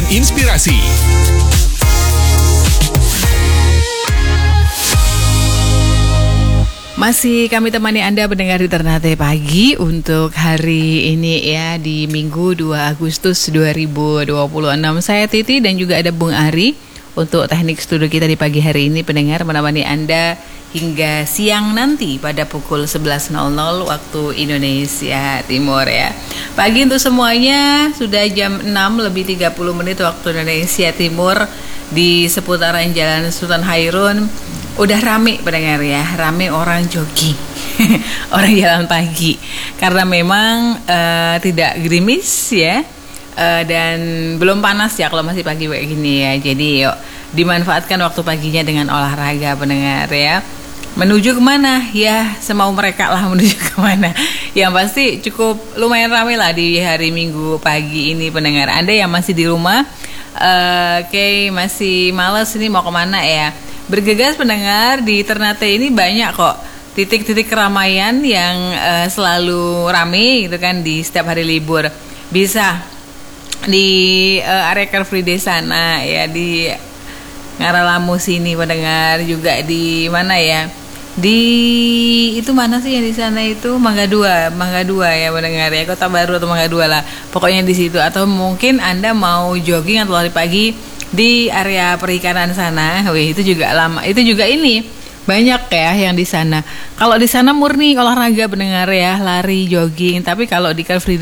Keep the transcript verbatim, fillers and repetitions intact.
inspirasi. Masih kami temani Anda mendengar di Ternate Pagi untuk hari ini ya, di Minggu dua Agustus dua ribu dua puluh enam. Saya Titi dan juga ada Bung Ari untuk teknik studio kita di pagi hari ini, pendengar, menemani Anda hingga siang nanti pada pukul sebelas nol nol waktu Indonesia Timur ya. Pagi untuk semuanya, sudah jam enam lebih tiga puluh menit waktu Indonesia Timur di seputaran Jalan Sultan Hairun. Udah rame pendengar ya, rame orang jogging, orang jalan pagi. Karena memang uh, tidak gerimis ya, uh, dan belum panas ya kalau masih pagi kayak gini ya. Jadi yuk dimanfaatkan waktu paginya dengan olahraga pendengar ya. Menuju kemana? Ya semau mereka lah menuju kemana. Yang pasti cukup lumayan rame lah di hari Minggu pagi ini pendengar. Anda yang masih di rumah, uh, kayak masih males ini mau kemana ya? Bergegas pendengar, di Ternate ini banyak kok titik-titik keramaian yang uh, selalu rame gitu kan di setiap hari libur. Bisa di uh, area Car Free Day sana ya, di Ngaralamu sini pendengar, juga di mana ya? Di itu mana sih yang di sana itu? Mangga Dua, Mangga Dua ya pendengar ya, Kota Baru atau Mangga Dua lah. Pokoknya di situ, atau mungkin Anda mau jogging atau lari pagi di area perikanan sana. Wih, itu juga lama. Itu juga ini banyak ya yang di sana. Kalau di sana murni olahraga pendengar ya, lari, jogging. Tapi kalau di Car Free Day